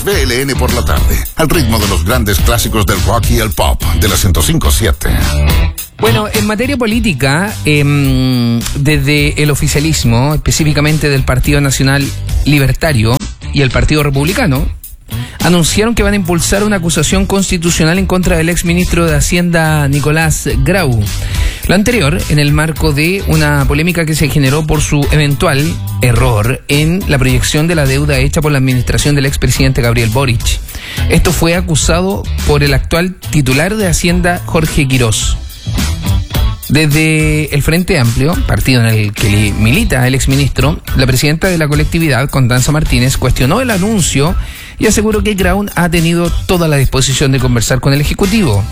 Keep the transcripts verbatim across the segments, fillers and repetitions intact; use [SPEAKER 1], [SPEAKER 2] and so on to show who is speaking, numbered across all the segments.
[SPEAKER 1] es B L N por la tarde, al ritmo de los grandes clásicos del rock y el pop de la ciento cinco punto siete.
[SPEAKER 2] Bueno, en materia política, eh, desde el oficialismo, específicamente del Partido Nacional Libertario y el Partido Republicano, anunciaron que van a impulsar una acusación constitucional en contra del exministro de Hacienda Nicolás Grau. Lo anterior en el marco de una polémica que se generó por su eventual error en la proyección de la deuda hecha por la administración del expresidente Gabriel Boric. Esto fue acusado por el actual titular de Hacienda, Jorge Quirós. Desde el Frente Amplio, partido en el que milita el exministro, la presidenta de la colectividad, Constanza Martínez, cuestionó el anuncio y aseguró que Grau ha tenido toda la disposición de conversar con el Ejecutivo.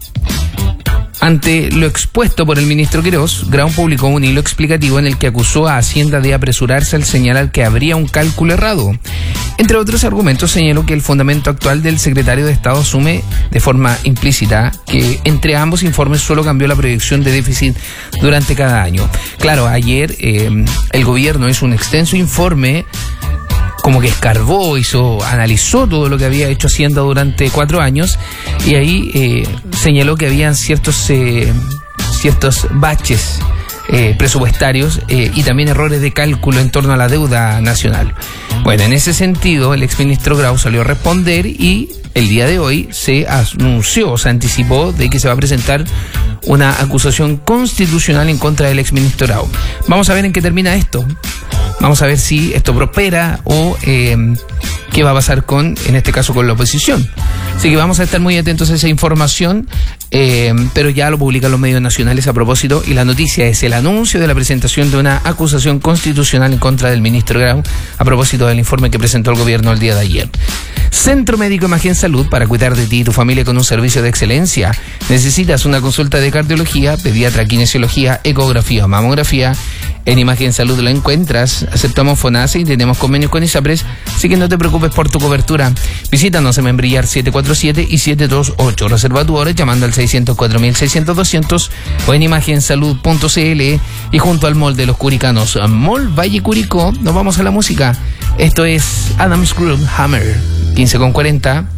[SPEAKER 2] Ante lo expuesto por el ministro Quirós, Grau publicó un hilo explicativo en el que acusó a Hacienda de apresurarse al señalar que habría un cálculo errado. Entre otros argumentos, señaló que el fundamento actual del secretario de Estado asume de forma implícita que entre ambos informes solo cambió la proyección de déficit durante cada año. Claro, ayer eh, el gobierno hizo un extenso informe, como que escarbó, hizo, analizó todo lo que había hecho Hacienda durante cuatro años y ahí eh, señaló que habían ciertos eh, ciertos baches eh, presupuestarios eh, y también errores de cálculo en torno a la deuda nacional. Bueno, en ese sentido, el exministro Grau salió a responder y el día de hoy se anunció, se anticipó de que se va a presentar una acusación constitucional en contra del exministro Grau. Vamos a ver en qué termina esto. Vamos a ver si esto prospera o eh, qué va a pasar con, en este caso, con la oposición. Así que vamos a estar muy atentos a esa información, eh, pero ya lo publican los medios nacionales a propósito y la noticia es el anuncio de la presentación de una acusación constitucional en contra del ministro Grau a propósito del informe que presentó el gobierno el día de ayer. Centro Médico Imagen Salud, para cuidar de ti y tu familia con un servicio de excelencia. ¿Necesitas una consulta de cardiología, pediatra, kinesiología, ecografía o mamografía? En Imagen Salud lo encuentras. Aceptamos FONASA y tenemos convenios con ISAPRES, así que no te preocupes por tu cobertura. Visítanos en Membrillar siete cuatro siete y siete dos ocho. Reserva tu hora llamando al seiscientos cuatro mil seiscientos doscientos o en imagen salud punto c l y junto al Mall de los Curicanos, Mall Valle Curicó. Nos vamos a la música. Esto es Adam's Groove Hammer, quince con cuarenta.